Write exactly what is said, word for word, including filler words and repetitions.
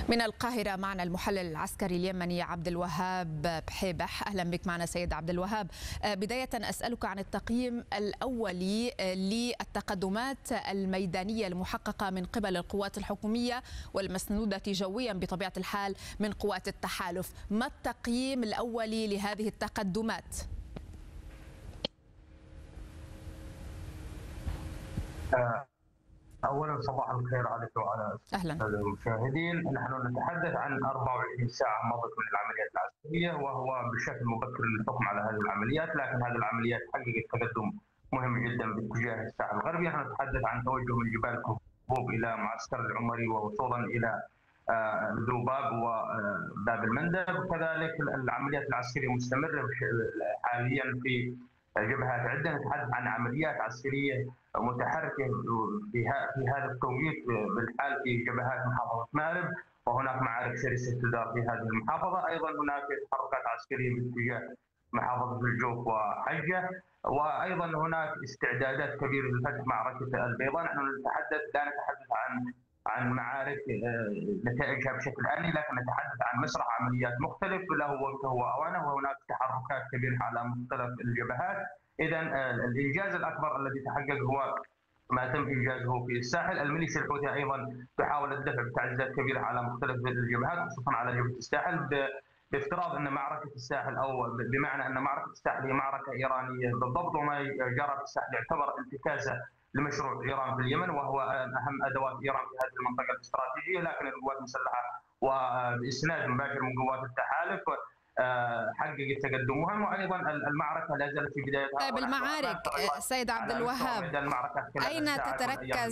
من القاهرة معنا المحلل العسكري اليمني عبد الوهاب بحيبح. أهلا بك معنا سيد عبد الوهاب. بداية أسألك عن التقييم الأولي للتقدمات الميدانية المحققة من قبل القوات الحكومية والمسنودة جويا بطبيعة الحال من قوات التحالف. ما التقييم الأولي لهذه التقدمات؟ أولا صباح الخير عليك وعلى المشاهدين. نحن نتحدث عن أربع وعشرين ساعة مضت من العمليات العسكرية، وهو بشكل مبكر للحكم على هذه العمليات، لكن هذه العمليات حققت تقدم مهم جدا باتجاه الساحل الغربي. نحن نتحدث عن توجه من جبال كهوب إلى معسكر العمري ووصولا إلى ذوباب وباب المندب، وكذلك العمليات العسكرية مستمرة حاليا في جبهات عدة. نتحدث عن عمليات عسكرية متحركة في هذا التوقيت بالحال في جبهات محافظة مأرب، وهناك معارك شرسة تدار في هذه المحافظة. أيضا هناك تحركات عسكرية باتجاه محافظة الجوف وحجة، وأيضا هناك استعدادات كبيرة لفتح معركة البيضاء. نحن نتحدث لا نتحدث عن عن معارك نتائجها بشكل آني، لكن نتحدث عن مسرح عمليات مختلف له وقته وأوانه، وهناك تحركات كبيرة على مختلف الجبهات. إذا الإنجاز الأكبر الذي تحقق هو ما تم إنجازه في الساحل. الميليشيا الحوثية أيضا تحاول الدفع بتعزيزات كبيرة على مختلف الجبهات، خصوصا على جبهة الساحل، بافتراض أن معركة الساحل أو بمعنى أن معركة الساحل هي معركة إيرانية بالضبط، وما جرى في الساحل يعتبر انتكاسة لمشروع إيران في اليمن، وهو أهم أدوات إيران في هذه المنطقة الاستراتيجية. لكن القوات المسلحة وبإسناد مباشر من قوات التحالف حققت تقدم مهم، وأيضا المعركة لا زالت في بدايتها. طيب المعارك سيد عبد الوهاب أين تتركز